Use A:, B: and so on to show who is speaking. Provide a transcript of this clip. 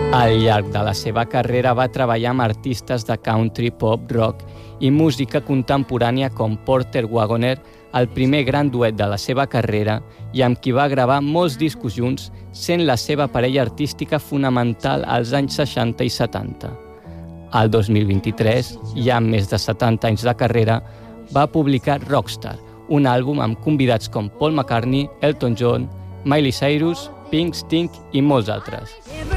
A: Al llarg de la seva carrera va treballar amb artistes de country, pop, rock i música contemporània com Porter Wagoner, el primer gran duet de la seva carrera i amb qui va gravar molts discos junts, sent la seva parella artística fonamental als anys 60 i 70. Al 2023, ja amb més de 70 anys de carrera, va publicar Rockstar, un àlbum amb convidats com Paul McCartney, Elton John, Miley Cyrus, Pink, Sting i molts altres.